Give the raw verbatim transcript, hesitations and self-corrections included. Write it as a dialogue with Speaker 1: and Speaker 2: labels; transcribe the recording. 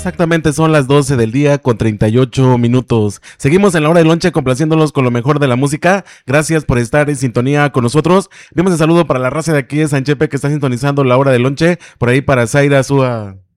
Speaker 1: Exactamente, son las doce del día con treinta y ocho minutos. Seguimos en la hora de lonche complaciéndolos con lo mejor de la música. Gracias por estar en sintonía con nosotros. Vemos el saludo para la raza de aquí de Sanchepe que está sintonizando la hora de lonche. Por ahí para Zaira Súa.